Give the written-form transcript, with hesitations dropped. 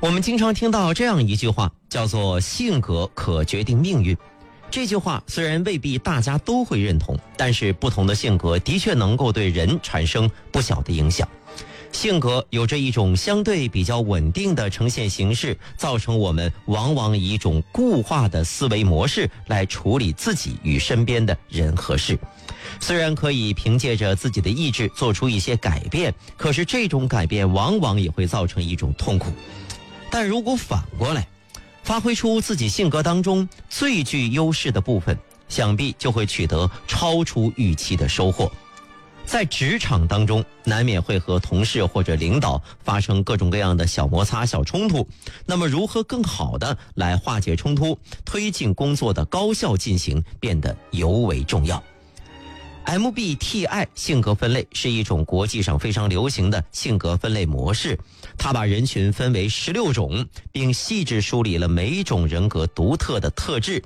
我们经常听到这样一句话，叫做性格可决定命运。这句话虽然未必大家都会认同，但是不同的性格的确能够对人产生不小的影响。性格有着一种相对比较稳定的呈现形式，造成我们往往以一种固化的思维模式来处理自己与身边的人和事。虽然可以凭借着自己的意志做出一些改变，可是这种改变往往也会造成一种痛苦。但如果反过来，发挥出自己性格当中最具优势的部分，想必就会取得超出预期的收获。在职场当中，难免会和同事或者领导发生各种各样的小摩擦、小冲突。那么如何更好的来化解冲突，推进工作的高效进行，变得尤为重要。MBTI 性格分类是一种国际上非常流行的性格分类模式，它把人群分为16种，并细致梳理了每一种人格独特的特质，